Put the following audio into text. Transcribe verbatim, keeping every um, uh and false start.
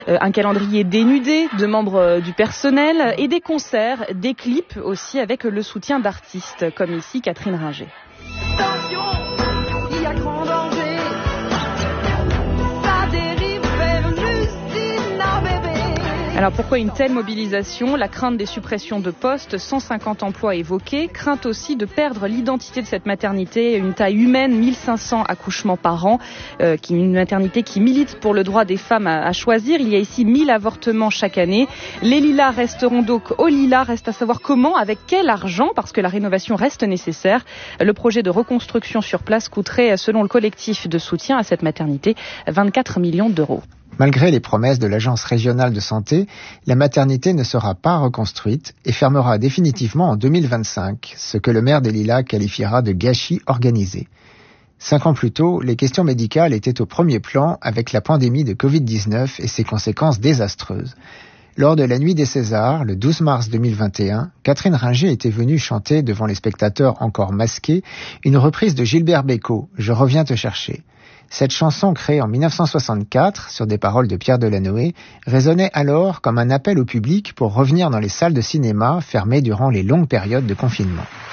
Euh, un calendrier dénudé de membres euh, du personnel et des concerts, des clips aussi avec le soutien d'artistes comme ici Catherine Ringer. Attention, il y a grand danger. Ça dérive vers l'usine à bébé. Alors pourquoi une telle mobilisation ? La crainte des suppressions de postes, cent cinquante emplois évoqués, crainte aussi de perdre l'identité de cette maternité, une taille humaine, mille cinq cents accouchements par an, euh, qui, une maternité qui milite pour le droit des femmes à, à choisir. Il y a ici mille avortements chaque année. Les lilas resteront donc aux lilas, reste à savoir comment, avec quel argent, parce que la rénovation reste nécessaire. Le projet de reconstruction sur place coûterait, selon le collectif de soutien à cette maternité, vingt-quatre millions d'euros. Malgré les promesses de l'Agence régionale de santé, la maternité ne sera pas reconstruite et fermera définitivement en deux mille vingt-cinq, ce que le maire des Lilas qualifiera de gâchis organisé. Cinq ans plus tôt, les questions médicales étaient au premier plan avec la pandémie de covid dix-neuf et ses conséquences désastreuses. Lors de la Nuit des Césars, le douze mars deux mille vingt et un, Catherine Ringer était venue chanter devant les spectateurs encore masqués une reprise de Gilbert Bécaud, « Je reviens te chercher ». Cette chanson, créée en mille neuf cent soixante-quatre sur des paroles de Pierre Delanoë, résonnait alors comme un appel au public pour revenir dans les salles de cinéma fermées durant les longues périodes de confinement.